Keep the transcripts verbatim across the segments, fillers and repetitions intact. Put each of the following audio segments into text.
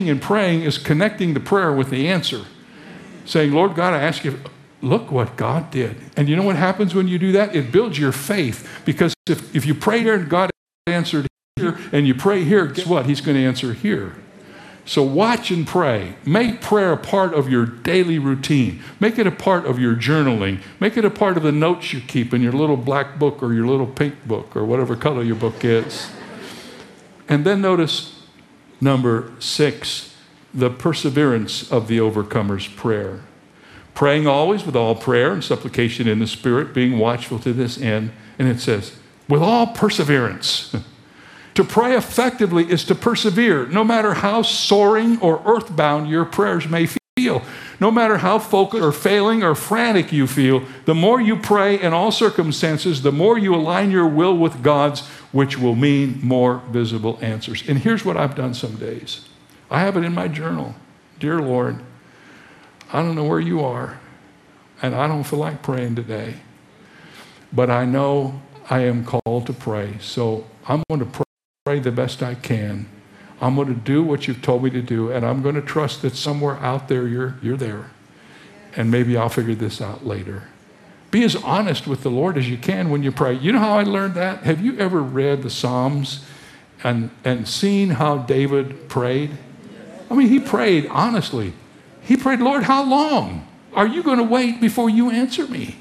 and praying is connecting the prayer with the answer. Saying, Lord God, I ask you, look what God did. And you know what happens when you do that? It builds your faith. Because if, if you pray here and God answered here, and you pray here, guess what? He's going to answer here. So watch and pray. Make prayer a part of your daily routine. Make it a part of your journaling. Make it a part of the notes you keep in your little black book or your little pink book or whatever color your book is. And then notice number six, the perseverance of the overcomer's prayer. Praying always with all prayer and supplication in the Spirit, being watchful to this end. And it says, with all perseverance. To pray effectively is to persevere, no matter how soaring or earthbound your prayers may feel. No matter how focused or failing or frantic you feel, the more you pray in all circumstances, the more you align your will with God's, which will mean more visible answers. And here's what I've done some days. I have it in my journal. Dear Lord, I don't know where you are, and I don't feel like praying today, but I know I am called to pray, so I'm going to pray. Pray the best I can. I'm going to do what you've told me to do, and I'm going to trust that somewhere out there you're, you're there. And maybe I'll figure this out later. Be as honest with the Lord as you can when you pray. You know how I learned that? Have you ever read the Psalms and, and seen how David prayed? I mean, he prayed honestly. He prayed, Lord, how long are you going to wait before you answer me?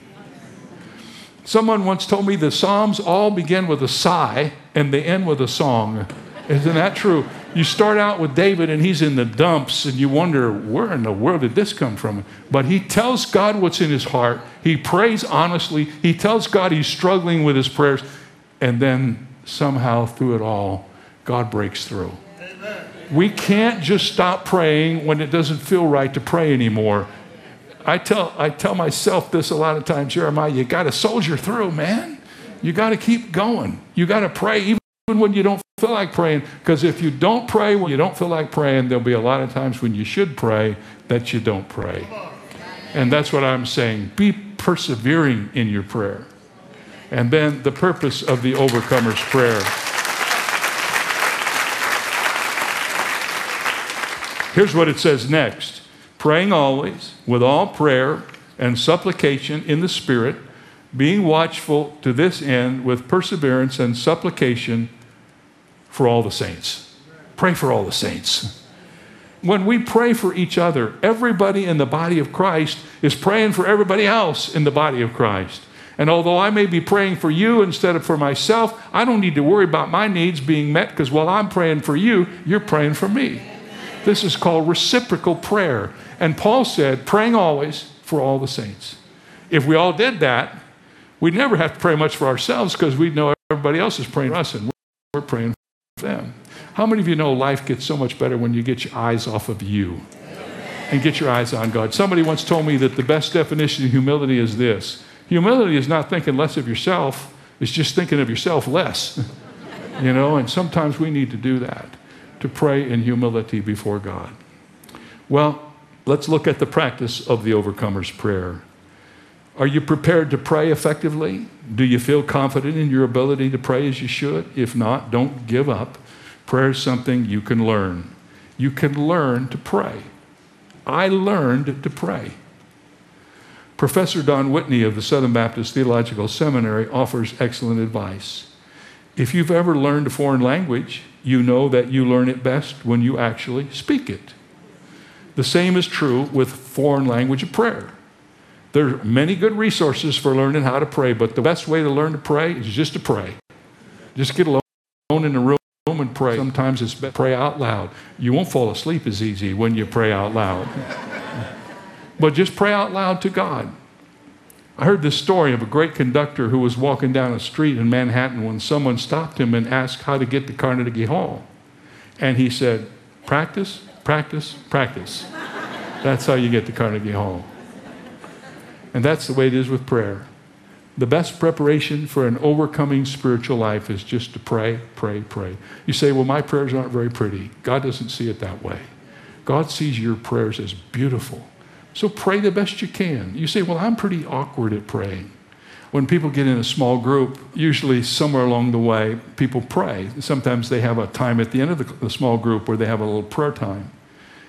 Someone once told me the Psalms all begin with a sigh and they end with a song. Isn't that true? You start out with David and he's in the dumps and you wonder, where in the world did this come from? But he tells God what's in his heart. He prays honestly. He tells God he's struggling with his prayers. And then somehow through it all, God breaks through. Amen. We can't just stop praying when it doesn't feel right to pray anymore. I tell I tell myself this a lot of times, Jeremiah, you got to soldier through, man. You got to keep going. You got to pray even when you don't feel like praying, because if you don't pray when you don't feel like praying, there'll be a lot of times when you should pray that you don't pray. And that's what I'm saying. Be persevering in your prayer. And then the purpose of the overcomer's prayer. Here's what it says next. Praying always with all prayer and supplication in the Spirit, being watchful to this end with perseverance and supplication for all the saints. Pray for all the saints. When we pray for each other, everybody in the body of Christ is praying for everybody else in the body of Christ. And although I may be praying for you instead of for myself, I don't need to worry about my needs being met, because while I'm praying for you, you're praying for me. This is called reciprocal prayer. And Paul said, praying always for all the saints. If we all did that, we'd never have to pray much for ourselves, because we'd know everybody else is praying for us and we're praying for them. How many of you know life gets so much better when you get your eyes off of you and get your eyes on God? Somebody once told me that the best definition of humility is this. Humility is not thinking less of yourself. It's just thinking of yourself less. You know, and sometimes we need to do that, to pray in humility before God. Well, let's look at the practice of the overcomer's prayer. Are you prepared to pray effectively? Do you feel confident in your ability to pray as you should? If not, don't give up. Prayer is something you can learn. You can learn to pray. I learned to pray. Professor Don Whitney of the Southern Baptist Theological Seminary offers excellent advice. If you've ever learned a foreign language, you know that you learn it best when you actually speak it. The same is true with foreign language of prayer. There are many good resources for learning how to pray, but the best way to learn to pray is just to pray. Just get alone in the room and pray. Sometimes it's better to pray out loud. You won't fall asleep as easy when you pray out loud. But just pray out loud to God. I heard this story of a great conductor who was walking down a street in Manhattan when someone stopped him and asked how to get to Carnegie Hall. And he said, practice, practice, practice. That's how you get to Carnegie Hall. And that's the way it is with prayer. The best preparation for an overcoming spiritual life is just to pray, pray, pray. You say, well, my prayers aren't very pretty. God doesn't see it that way. God sees your prayers as beautiful. So pray the best you can. You say, well, I'm pretty awkward at praying. When people get in a small group, usually somewhere along the way, people pray. Sometimes they have a time at the end of the, the small group where they have a little prayer time.